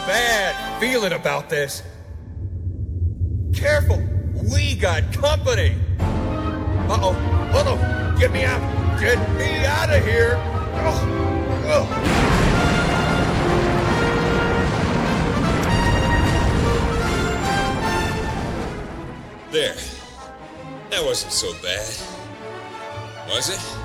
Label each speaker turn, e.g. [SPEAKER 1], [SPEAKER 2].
[SPEAKER 1] bad feeling about this. Careful, we got company. Uh-oh, uh-oh, get me out. Get me out of here.
[SPEAKER 2] There. That wasn't so bad. Was it?